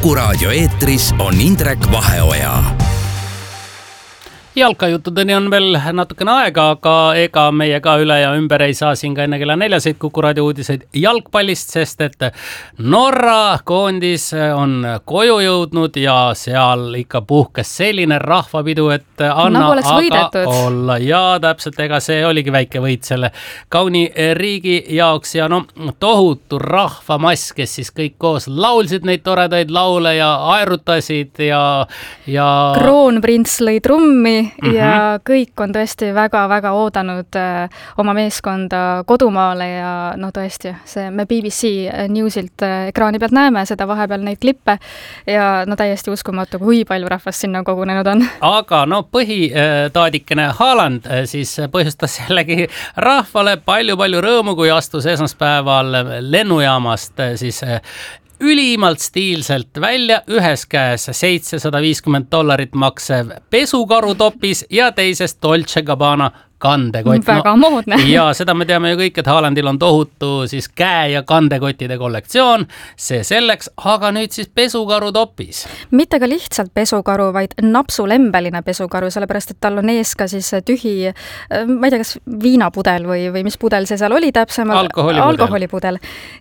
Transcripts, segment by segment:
Kuku Raadio eetris on Indrek Vaheoja. Jalkajuttudeni on veel natukene aega, aga ega meie ka üle ja ümber ei saa siin ka enne kella 4 Kuku Raadio uudiseid jalgpallist, sest et Norra koondis on koju jõudnud ja seal ikka puhkes selline rahvapidu, et anna aga olla. Ja täpselt, ega see oligi väike võit selle kauni riigi jaoks ja tohutu rahvamass, kes siis kõik koos laulsid neid toredaid laule ja aerutasid ja Kroonprints lõi trummi. Ja kõik on tõesti väga-väga oodanud oma meeskonda kodumaale ja tõesti, me BBC Newsilt ekraani pealt näeme seda vahepeal neid klippe ja täiesti uskumatu, kui palju rahvast sinna kogunenud on. Aga põhitaadikene Haaland siis põhjustas jällegi rahvale palju-palju rõõmu, kui astus esmaspäeval lennujaamast siis ülimalt stiilselt välja, ühes käes $750 maksev pesukarutopis ja teises Dolce & Gabbana kandekott. Väga moodne. Ja seda me teame ju kõik, et Haalandil on tohutu siis käe- ja kandekottide kollektsioon. See selleks, aga nüüd siis pesukarutopis. Mitte ka lihtsalt pesukaru, vaid napsulembeline pesukaru, sellepärast, et tal on ees ka siis tühi, ma ei tea, kas viinapudel või mis pudel see seal oli täpsemalt? Alkoholipudel.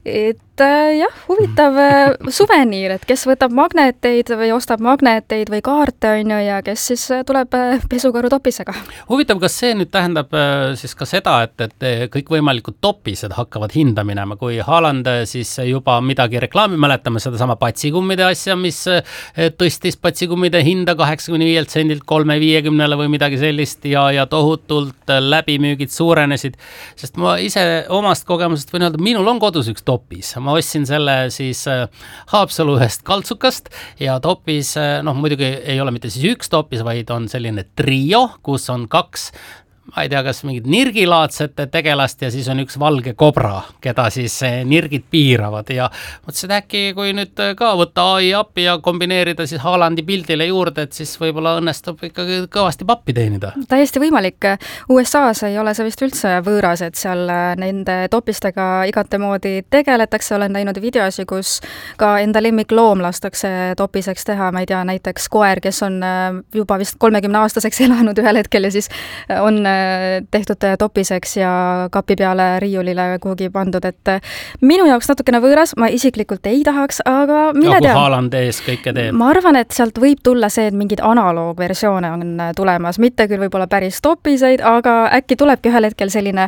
Et jah, huvitav suveniir, et kes võtab magneteid või ostab magneteid või kaarte on ju, ja kes siis tuleb pesukarutopisega. Huvitav, kas see nüüd tähendab siis ka seda, et kõik võimalikud topised hakkavad hinda minema, kui Haaland siis juba midagi reklaami, mäletame seda sama patsikummide asja, mis tõstis patsikummide hinda 85 sendilt 3,50 või midagi sellist ja tohutult läbimüügid suurenesid, sest ma ise omast kogemusest võin öelda, minul on kodus üks topis, ma ostsin selle siis Haapsalu ühest kaltsukast ja topis, muidugi ei ole mitte siis üks topis, vaid on selline trio, kus on kaks, ma ei tea, kas mingid nirgilaadset tegelast ja siis on üks valge kobra, keda siis nirgid piiravad ja mõtlesin, et äkki kui nüüd ka võtta AI appi ja kombineerida siis Haalandi pildile juurde, et siis võib-olla õnnestub ikkagi kõvasti pappi teenida. Täiesti võimalik. USA-s ei ole see vist üldse võõras, et seal nende topistega igatemoodi tegeletakse. Olen näinud videosi, kus ka enda lemmikloom lastakse topiseks teha, ma ei tea, näiteks koer, kes on juba vist 30-aastaseks elanud ühel hetkel ja siis on tehtud topiseks ja kapi peale riiulile kuhugi pandud, et minu jaoks natukene võõras, ma isiklikult ei tahaks, aga mine tea. Kui Haaland ees kõike teeb. Ma arvan, et sealt võib tulla see, et mingid analoogversioone on tulemas, mitte küll võib-olla päris topiseid, aga äkki tulebki ühel hetkel selline,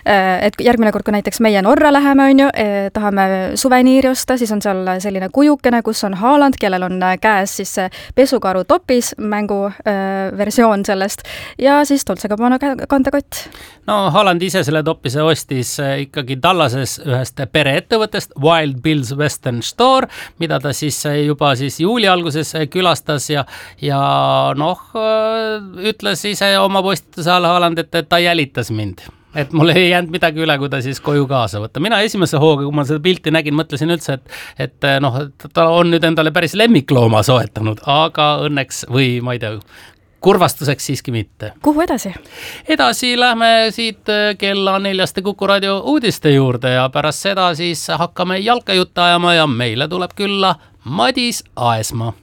et järgmine kord, kui näiteks meie Norra läheme, on ju, tahame suveniiri osta, siis on seal selline kujukene, kus on Haaland, kellel on käes siis pesukaru topis, mängu versioon sellest ja siis Dolce & Gabbana kandekott. Haaland ise selle topise ostis ikkagi Dallases ühest pereettevõttest Wild Bill's Western Store, mida ta siis juba siis juuli alguses külastas ja ütles ise oma postituse all Haaland, et ta jälitas mind. Et mul ei jäänud midagi üle, kui ta siis koju kaasa võtta. Mina esimese hooga, kui ma seda pilti nägin, mõtlesin üldse, et ta on nüüd endale päris lemmiklooma soetanud, aga õnneks või ma ei tea, kurvastuseks siiski mitte. Kuhu edasi? Edasi lähme siit kella 4 Kuku Raadio uudiste juurde ja pärast seda siis hakkame jalkajutte ajama ja meile tuleb külla Madis Aesmaa.